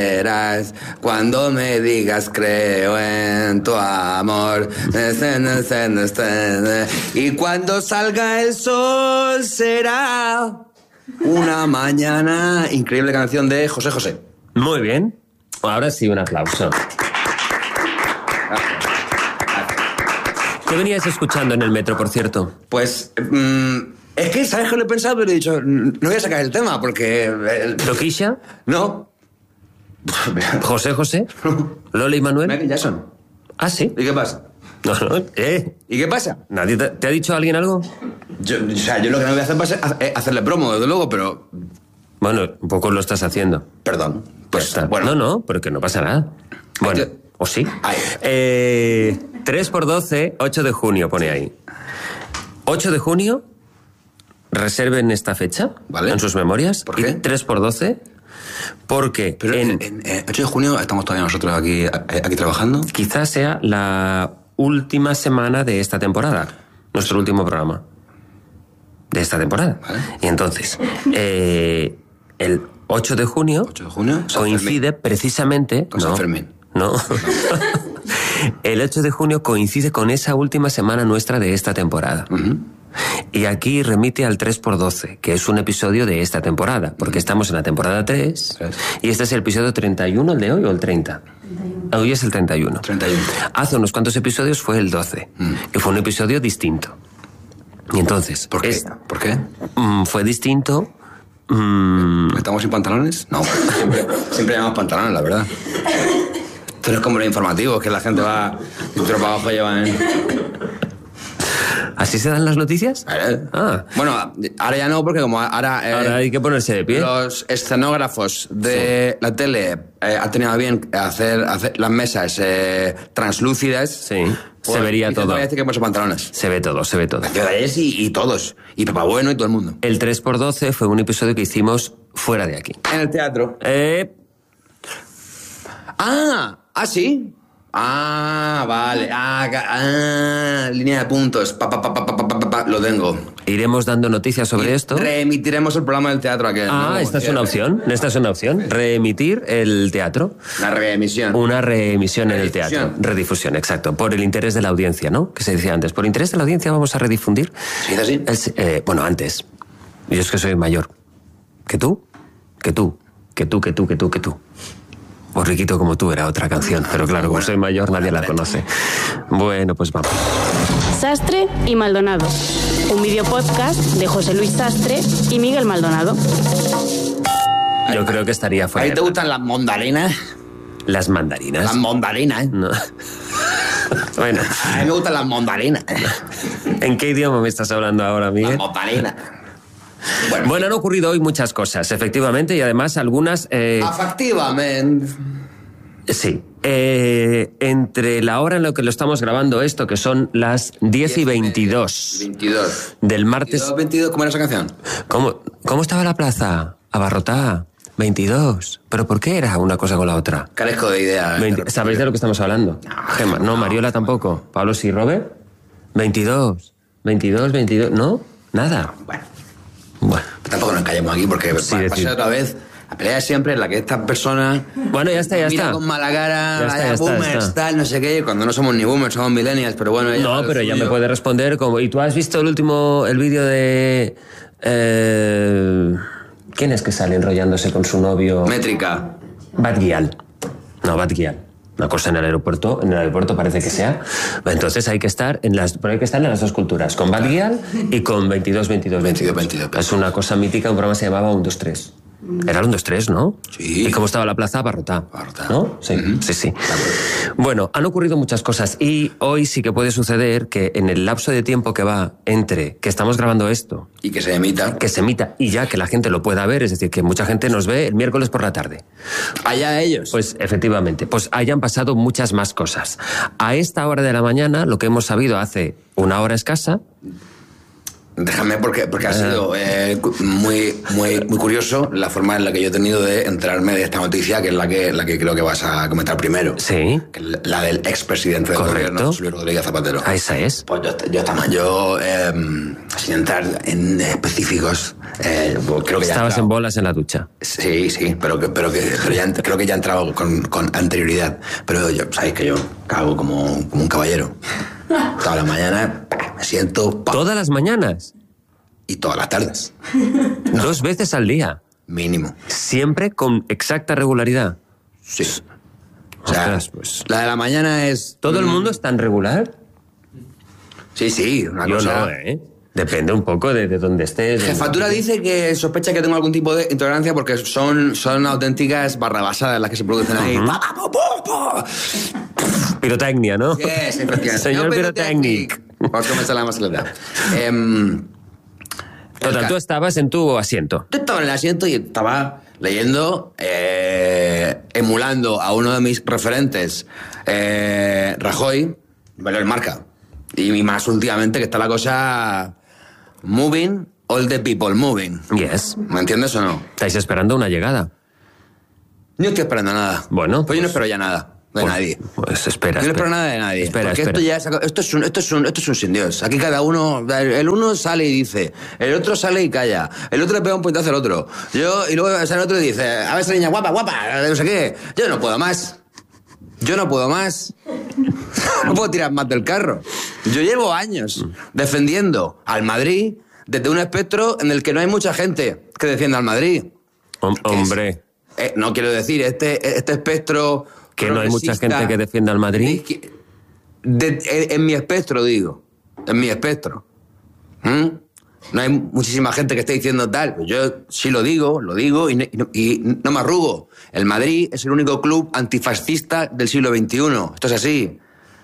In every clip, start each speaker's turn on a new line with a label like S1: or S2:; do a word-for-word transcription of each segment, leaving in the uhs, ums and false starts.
S1: Verás, cuando me digas creo en tu amor. Y cuando salga el sol será una mañana. Increíble canción de José José.
S2: Muy bien. Ahora sí, un aplauso. ¿Qué venías escuchando en el metro, por cierto?
S1: Pues... Mmm, es que, ¿sabes qué lo he pensado? Pero he dicho, no voy a sacar el tema porque... El...
S2: ¿Toquilla?
S1: No.
S2: ¿José José? ¿Lola y Manuel?
S1: Michael Jackson.
S2: ¿Ah, sí?
S1: ¿Y qué pasa?
S2: No, no, ¿eh?
S1: ¿Y qué pasa?
S2: ¿Nadie te, te ha dicho alguien algo?
S1: Yo, o sea, yo lo que no voy a hacer va a ser hacerle promo, desde luego, pero...
S2: Bueno, un poco lo estás haciendo.
S1: Perdón. Pues,
S2: Está.
S1: bueno.
S2: No, no, porque no pasa nada. Bueno,
S1: Te...
S2: ¿o sí?
S1: Ay.
S2: Eh, tres por doce, ocho de junio, pone ahí. ocho de junio, reserven esta fecha,
S1: ¿vale?
S2: En sus memorias.
S1: ¿Por qué?
S2: Y tres por doce... Porque
S1: Pero en, en, en ocho de junio estamos todavía nosotros aquí, aquí trabajando.
S2: Quizás sea la última semana de esta temporada. Nuestro último programa. De esta temporada.
S1: Vale.
S2: Y entonces, eh, el ocho de junio...
S1: ocho de junio, San
S2: coincide
S1: Fermín.
S2: Precisamente...
S1: Con
S2: no,
S1: San Fermín.
S2: No. El ocho de junio coincide con esa última semana nuestra de esta temporada.
S1: Uh-huh.
S2: Y aquí remite al tres por doce, que es un episodio de esta temporada, porque estamos en la temporada tres,
S1: tres.
S2: Y este es el episodio treinta y uno, el de hoy, o el treinta. treinta y uno. Hoy es el treinta y uno.
S1: treinta y uno.
S2: Hace unos cuantos episodios fue el doce, mm. que fue un episodio distinto. Y entonces...
S1: ¿Por qué?
S2: Es,
S1: ¿Por qué?
S2: Mm, fue distinto... Mm,
S1: ¿Estamos sin pantalones? No, siempre, siempre llevamos pantalones, la verdad. Esto no es como los informativos, que la gente va cintura para abajo y llevan...
S2: ¿Así se dan las noticias?
S1: ¿Eh?
S2: Ah.
S1: Bueno, ahora ya no, porque como ahora... Eh,
S2: ahora hay que ponerse de pie.
S1: Los escenógrafos de sí. la tele eh, han tenido bien hacer, hacer las mesas eh, translúcidas.
S2: Sí,
S1: pues,
S2: se vería todo.
S1: Voy a decir que hemos pantalones.
S2: Se ve todo, se ve todo.
S1: Y, y todos. Y Papá Bueno y todo el mundo.
S2: El tres por doce fue un episodio que hicimos fuera de aquí.
S1: En el teatro.
S2: Eh...
S1: Ah, ah, sí. Ah, vale. Ah, ah, línea de puntos. Pa, pa, pa, pa, pa, pa, pa, lo tengo.
S2: Iremos dando noticias sobre
S1: y
S2: esto.
S1: Reemitiremos el programa del teatro aquel.
S2: Ah,
S1: ¿no?
S2: esta es una opción. Esta es una opción. Reemitir el teatro.
S1: Una reemisión.
S2: Una reemisión en el teatro. Redifusión, exacto. Por el interés de la audiencia, ¿no? Que se decía antes. Por interés de la audiencia vamos a redifundir.
S1: ¿Sí, así?
S2: El, eh, bueno, antes. Yo es que soy mayor. ¿Que tú? Que tú. Que tú, que tú, que tú, que tú. O Riquito como tú era otra canción, pero claro, como soy mayor nadie la conoce. Bueno, pues vamos.
S3: Sastre y Maldonado, un videopodcast de José Luis Sastre y Miguel Maldonado.
S2: Yo creo que estaría fuera.
S1: ¿A ti te gustan las mandarinas?
S2: Las mandarinas.
S1: Las mandarinas.
S2: No. Bueno.
S1: A mí me gustan las mandarinas.
S2: ¿En qué idioma me estás hablando ahora, Miguel?
S1: Las mandarinas.
S2: Bueno, bueno, han ocurrido hoy muchas cosas, efectivamente, y además algunas... Eh...
S1: Efectivamente.
S2: Sí. Eh, entre la hora en la que lo estamos grabando esto, que son las diez y veintidós.
S1: veintidós.
S2: Del martes...
S1: veintidós, veintidós, ¿cómo era esa canción?
S2: ¿Cómo, cómo estaba la plaza? Abarrotada. veintidós. ¿Pero por qué era una cosa con la otra?
S1: Carezco de idea.
S2: veinte... ¿Sabéis de lo que estamos hablando?
S1: No,
S2: Gemma, no,
S1: no,
S2: Mariola tampoco. Pablo sí, Robert. veintidós. veintidós, veintidós. ¿No? Nada.
S1: Bueno.
S2: Bueno.
S1: Tampoco nos callemos aquí porque
S2: Sí,
S1: va, va a
S2: decir.
S1: ser otra vez la pelea de siempre en la que esta persona
S2: Bueno, ya está, ya
S1: mira
S2: está.
S1: con mala cara,
S2: Ya está,
S1: vaya
S2: ya está,
S1: boomers,
S2: ya está.
S1: tal, no sé qué, cuando no somos ni boomers, somos millennials, pero bueno... ella
S2: No,
S1: va
S2: pero
S1: lo
S2: ella
S1: suyo.
S2: me puede responder como... ¿Y tú has visto el último... el vídeo de... Eh, ¿quién es que sale enrollándose con su novio?
S1: Métrica.
S2: Bad Gyal. No, Bad Gyal. Una cosa en el aeropuerto, en el aeropuerto parece que sea. Entonces hay que estar en las, pero hay que estar en las dos culturas, con Bad Gyal y con veintidós, veintidós, veintidós.
S1: veintidós, veintidós.
S2: Es una cosa mítica, un programa se llamaba un dos tres. Era el un dos tres, ¿no?
S1: Sí.
S2: ¿Y cómo estaba la plaza? Abarrotada.
S1: Abarrotada.
S2: ¿No? Sí,
S1: Uh-huh.
S2: sí, sí. Bueno, han ocurrido muchas cosas y hoy sí que puede suceder que en el lapso de tiempo que va entre que estamos grabando esto,
S1: Y que se emita.
S2: que se emita y ya que la gente lo pueda ver, es decir, que mucha gente nos ve el miércoles por la tarde.
S1: Allá ellos.
S2: Pues efectivamente, pues hayan pasado muchas más cosas. A esta hora de la mañana, lo que hemos sabido hace una hora escasa,
S1: Déjame, porque, porque ha sido eh, muy, muy, muy curioso la forma en la que yo he tenido de enterarme de esta noticia, que es la que, la que creo que vas a comentar primero.
S2: Sí.
S1: Que es la del expresidente del gobierno, José Luis Rodríguez Zapatero.
S2: Ah, esa es.
S1: Pues yo, yo, estaba, yo eh, sin entrar en específicos, eh, pues creo que ya
S2: Estabas en bolas en la ducha.
S1: Sí, sí, pero, que, pero, que, pero ya, creo que ya he entrado con, con anterioridad. Pero yo, sabéis que yo cago como, como un caballero. Todas las mañanas me siento... ¡pam!
S2: ¿Todas las mañanas?
S1: Y todas las tardes.
S2: No. Dos veces al día.
S1: Mínimo.
S2: ¿Siempre con exacta regularidad?
S1: Sí. O sea,
S2: Ostras, pues...
S1: la de la mañana es...
S2: ¿Todo el mundo es tan regular?
S1: Sí, sí. Una
S2: Yo
S1: cosa...
S2: no, ¿eh? Depende un poco de, de dónde estés.
S1: Jefatura dice que sospecha que tengo algún tipo de intolerancia porque son, son auténticas barrabasadas las que se producen ahí.
S2: Uh-huh.
S1: Pa, pa, pa, pa, pa.
S2: Pirotecnia, ¿no?
S1: Yes, efectivamente.
S2: Señor Pirotecnic.
S1: Vamos a comenzar la más letra. Eh,
S2: Total, tú estabas en tu asiento.
S1: Yo estaba en el asiento y estaba leyendo, eh, emulando a uno de mis referentes, eh, Rajoy, bueno, el Marca. Y más últimamente que está la cosa moving, all the people moving.
S2: Yes.
S1: ¿Me entiendes o no?
S2: ¿Estáis esperando una llegada?
S1: No estoy esperando nada.
S2: Bueno,
S1: pues yo no
S2: pues-
S1: espero ya nada de
S2: Pues-
S1: nadie.
S2: Pues espera,
S1: Yo no espero
S2: espera.
S1: nada de nadie.
S2: Espera,
S1: porque
S2: espera.
S1: esto ya es, esto es un, esto es un, esto es un sin Dios. Aquí cada uno, el uno sale y dice, el otro sale y calla, el otro le pega un puñetazo al otro. Yo, y luego sale el otro y dice, a ver esa niña guapa, guapa, no sé qué. Yo no puedo más. Yo no puedo más. No puedo tirar más del carro. Yo llevo años defendiendo al Madrid desde un espectro en el que no hay mucha gente que defienda al Madrid.
S2: Hom-
S1: Que es-
S2: hombre,
S1: eh, no quiero decir, este, este espectro...
S2: que no hay mucha
S1: progresista
S2: gente que defienda al Madrid.
S1: de- de- en, en mi espectro, digo. En mi espectro. ¿Mm? No hay muchísima gente que esté diciendo tal. Pues yo sí lo digo, lo digo y no, y no- y no me arrugo. El Madrid es el único club antifascista del siglo veintiuno. Esto es así.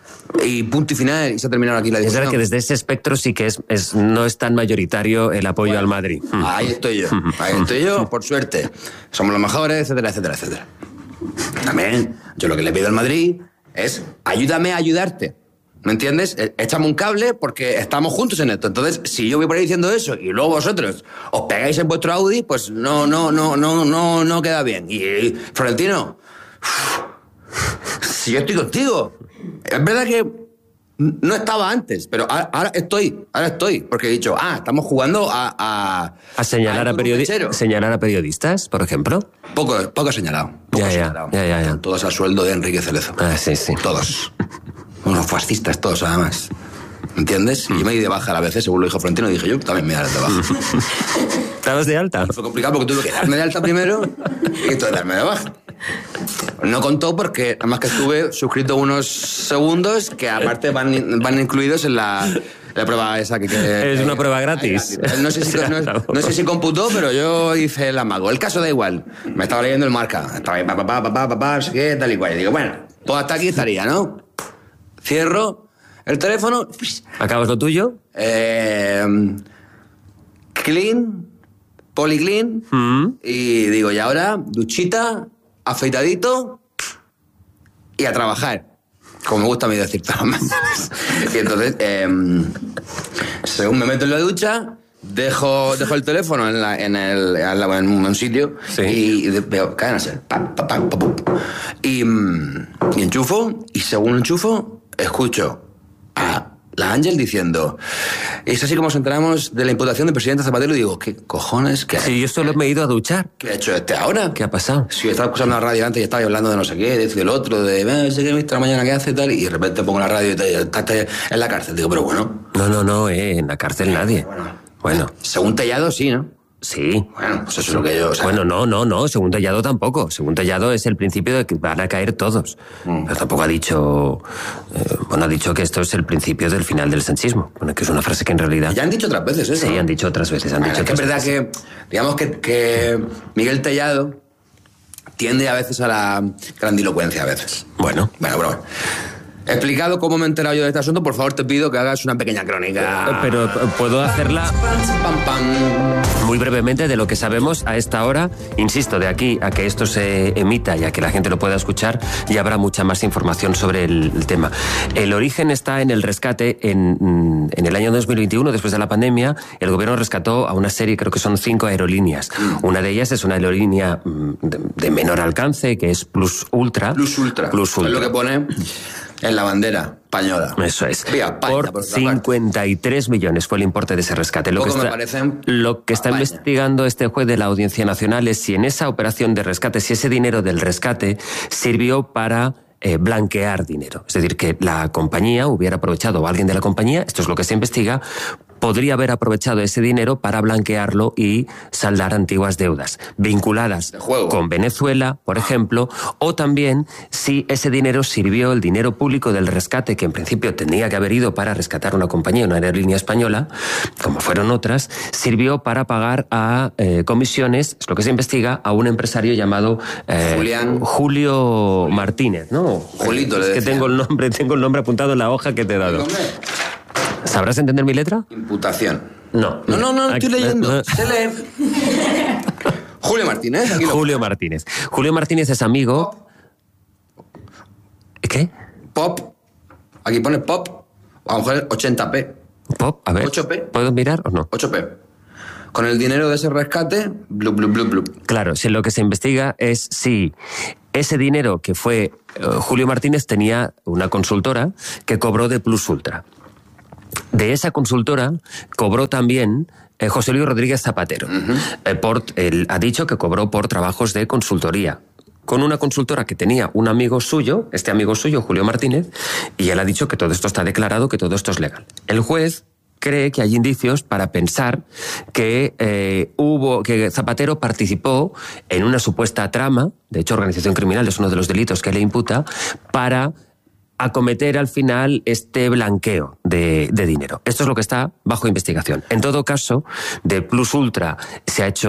S1: Y punto y final. Y se ha terminado aquí la
S2: Es
S1: discusión.
S2: verdad que desde ese espectro sí que es, es no es tan mayoritario el apoyo al Madrid.
S1: Ahí estoy yo. Ahí estoy yo, por suerte. Somos los mejores, etcétera, etcétera, etcétera. También, yo lo que le pido al Madrid es ayúdame a ayudarte. ¿Me entiendes? Eh, Échame un cable porque estamos juntos en esto. Entonces, si yo voy por ahí diciendo eso y luego vosotros os pegáis en vuestro Audi, pues no, no, no, no, no, no queda bien. Y, y, Florentino, si yo estoy contigo, es verdad que no estaba antes, pero ahora, ahora estoy, ahora estoy, porque he dicho, ah, estamos jugando a... A,
S2: A señalar a,
S1: ir con un
S2: periodi-
S1: mechero.
S2: señalar a periodistas, por ejemplo.
S1: Poco, poco señalado. Poco
S2: Ya, ya,
S1: señalado.
S2: ya, ya, ya.
S1: Todos al sueldo de Enrique Cerezo.
S2: Ah, sí, sí.
S1: Todos. Unos fascistas todos, además. ¿Entiendes? Y yo me di de baja a la vez, según lo dijo Florentino, dije yo, también me daré de baja.
S2: ¿Estabas de alta?
S1: Fue complicado porque tuve que darme de alta primero y entonces darme de baja. No contó porque nada más que estuve suscrito unos segundos que aparte van, van incluidos en la, la prueba esa que... que
S2: Es una
S1: que-
S2: prueba gratis.
S1: No sé, si, no, no sé si computó, pero yo hice el amago. El caso da igual. Me estaba leyendo el Marca. Estaba ahí, papá, papá, papá, papá, no sé qué, tal y cual. Y digo, bueno, pues hasta aquí estaría, ¿no? Cierro el teléfono.
S2: ¿Acabas lo tuyo?
S1: Eh, clean, policlean.
S2: Mm.
S1: Y digo, y ahora, duchita, afeitadito y a trabajar. Como me gusta a mí decir todas las mañanas. Y entonces, eh, según me meto en la ducha, dejo, dejo el teléfono en, la, en, el, al lado, en un sitio
S2: Sí.
S1: y veo, cadena ser, pam, pam, pam, pam, pam. Y, mm, y enchufo, y según enchufo, escucho a la Ángel diciendo, es así como nos enteramos de la imputación del presidente Zapatero, y digo, ¿qué cojones? ¿Qué,
S2: Sí, yo solo me he ido a duchar.
S1: ¿qué ha hecho este ahora?
S2: ¿Qué ha pasado?
S1: Si estaba escuchando la radio antes y estaba hablando de no sé qué, de del otro, de no sé qué, viste la mañana que hace y tal, y de repente pongo la radio y te, estás en la cárcel. Digo, pero bueno,
S2: No, no, no, eh, en la cárcel nadie.
S1: bueno,
S2: Bueno,
S1: según Tellado sí, ¿no?
S2: sí.
S1: Bueno, pues eso es lo que yo... O sea,
S2: Bueno, no, no, no, según Tellado tampoco. Según Tellado es el principio de que van a caer todos.
S1: Mm.
S2: Pero tampoco ha dicho... eh, bueno, ha dicho que esto es el principio del final del sanchismo. Bueno, que es una frase que en realidad...
S1: ya han dicho otras veces eso.
S2: Sí,
S1: ¿no?
S2: han dicho otras veces, han
S1: Bueno,
S2: dicho
S1: es que es
S2: otras
S1: verdad
S2: veces.
S1: que, digamos que, que Miguel Tellado tiende a veces a la grandilocuencia, a veces.
S2: Bueno,
S1: Bueno, pero bueno. Explicado cómo me he enterado yo de este asunto, por favor te pido que hagas una pequeña crónica.
S2: Pero puedo hacerla
S1: Pam, pam.
S2: muy brevemente de lo que sabemos a esta hora. Insisto, de aquí a que esto se emita y a que la gente lo pueda escuchar, ya habrá mucha más información sobre el, el tema. El origen está en el rescate. En, en el año dos mil veintiuno, después de la pandemia, el gobierno rescató a una serie, creo que son cinco aerolíneas. Una de ellas es una aerolínea de, de menor alcance, que es Plus Ultra.
S1: Plus Ultra.
S2: Plus Ultra.
S1: Es lo que pone en la bandera española.
S2: Eso es.
S1: Vía España,
S2: por
S1: por otra
S2: cincuenta y tres millones fue el importe de ese rescate. Lo
S1: Poco
S2: que
S1: me
S2: está,
S1: parecen
S2: lo que está
S1: España.
S2: investigando este juez de la Audiencia Nacional es si en esa operación de rescate, si ese dinero del rescate sirvió para eh, blanquear dinero. Es decir, que la compañía hubiera aprovechado, o alguien de la compañía, esto es lo que se investiga, podría haber aprovechado ese dinero para blanquearlo y saldar antiguas deudas vinculadas
S1: De juego.
S2: con Venezuela, por ejemplo, o también si ese dinero sirvió, el dinero público del rescate, que en principio tendría que haber ido para rescatar una compañía, una aerolínea española, como fueron otras, sirvió para pagar a eh, comisiones, es lo que se investiga, a un empresario llamado eh,
S1: Julián.
S2: Julio Martínez, ¿no?
S1: Julito, le
S2: es que
S1: decían.
S2: tengo el nombre, tengo el nombre apuntado en la hoja que te he dado.
S1: Hombre,
S2: ¿Sabrás entender mi letra?
S1: imputación.
S2: No.
S1: No, no, no,
S2: Aquí-
S1: estoy leyendo.
S2: no.
S1: Se lee. Julio Martínez, aquí lo
S2: Julio Martínez. Julio Martínez es amigo. ¿Qué?
S1: Pop. Aquí pone pop. A lo mejor ochenta p.
S2: Pop, a ver.
S1: ocho pe.
S2: ¿Puedo mirar o no?
S1: ocho p. Con el dinero de ese rescate, blu, blu, blu, blu.
S2: Claro, si lo que se investiga es si ese dinero que fue eh, Julio Martínez tenía una consultora que cobró de Plus Ultra. De esa consultora cobró también eh, José Luis Rodríguez Zapatero. Uh-huh. eh, por, él ha dicho que cobró por trabajos de consultoría con una consultora que tenía un amigo suyo, este amigo suyo, Julio Martínez, y él ha dicho que todo esto está declarado, que todo esto es legal. El juez cree que hay indicios para pensar que eh, hubo que Zapatero participó en una supuesta trama, de hecho organización criminal es uno de los delitos que le imputa, para acometer al final este blanqueo de, de dinero. Esto es lo que está bajo investigación. En todo caso, de Plus Ultra se ha hecho